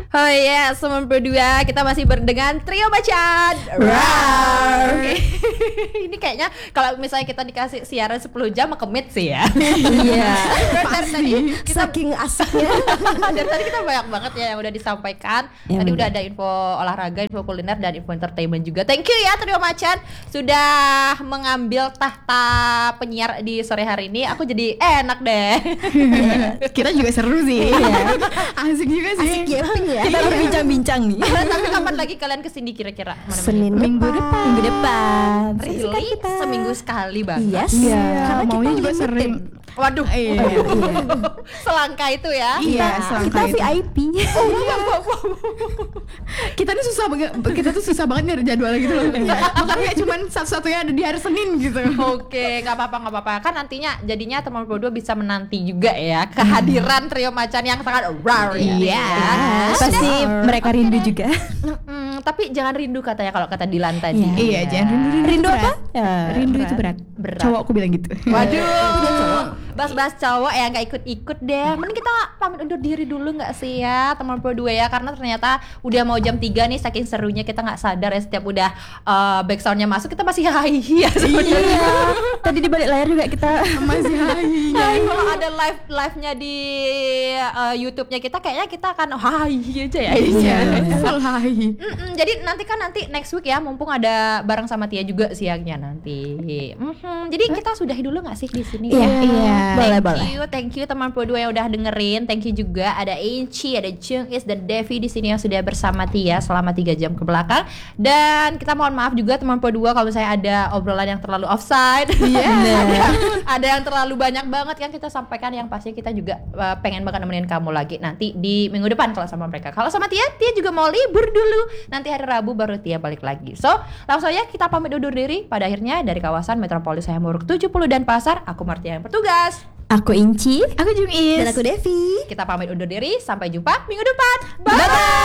Oh iya, Semen berdua kita masih dengan trio Macan. Oke. Ini kayaknya kalau misalnya kita dikasih siaran 10 jam kemit sih ya. Iya. Tadi kita Saking asiknya. dari tadi kita banyak banget ya yang udah disampaikan. Ya, Tadi bener. udah ada info olahraga, info kuliner dan info entertainment juga. Thank you ya trio Macan sudah mengambil tahta penyiar di sore hari ini. Aku jadi enak deh. Kita juga seru sih. Asik juga sih. Asik gaping ya. Kita berbincang-bincang nih. Tapi kapan lagi kalian kesini kira-kira? Senin Minggu depan. Minggu depan. Really? Seminggu sekali banget. Yes. Iya, Karena maunya kita juga limited. sering. Waduh. Iya. Selangka itu ya. Iya, Kita selangkah itu. VIP. Kita tuh susah banget nyari jadwal gitu loh. Makanya cuman satu-satunya ada di hari Senin gitu. Oke, nggak apa-apa. Kan nantinya jadinya teman berdua bisa menanti juga ya kehadiran trio Macan yang sangat rare ya. Iya. Pasti mereka rindu juga. Tapi jangan rindu katanya kalau kata Dilan tadi. Iya, jangan rindu. Rindu berat. apa? Ya, Rindu itu berat. Berat. Cowokku bilang gitu. Waduh, bahas-bahas cowok ya nggak ikut-ikut deh. Mending kita pamit undur diri dulu nggak sih ya teman berdua ya, karena ternyata udah mau jam 3 nih, saking serunya kita nggak sadar ya setiap udah backsoundnya masuk kita masih hai ya sebenarnya. Iya. Tadi di balik layar juga kita Masih hai. Nah, kalau ada live-nya di YouTube-nya kita kayaknya kita akan hai aja ya. Iya, full hai. Jadi nanti next week ya, mumpung ada bareng sama Tia juga siangnya nanti. Jadi kita sudahi dulu nggak sih di sini? Iya. Boleh. Thank you teman berdua yang udah dengerin. Thank you juga ada Inci, ada Jungis dan Devi di sini yang sudah bersama Tia selama 3 jam ke belakang. Dan kita mohon maaf juga teman berdua kalau misalnya ada obrolan yang terlalu offside. Ada yang terlalu banyak banget yang kita sampaikan, yang pasti kita juga pengen banget nemenin kamu lagi nanti di minggu depan kalau sama mereka. Kalau sama Tia juga mau libur dulu. Nanti hari Rabu baru Tia balik lagi. So, langsung aja kita pamit undur diri. Pada akhirnya dari kawasan Metropolis Hayamuruk 70 dan Pasar, aku Martia yang bertugas. Aku Inci. Aku Jungis. Dan aku Devi. Kita pamit undur diri. Sampai jumpa minggu depan. Bye-bye.